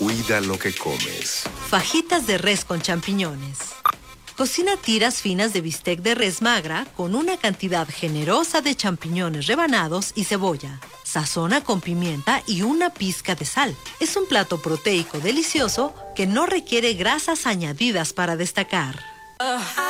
Cuida lo que comes. Fajitas de res con champiñones. Cocina tiras finas de bistec de res magra con una cantidad generosa de champiñones rebanados y cebolla. Sazona con pimienta y una pizca de sal. Es un plato proteico delicioso que no requiere grasas añadidas para destacar.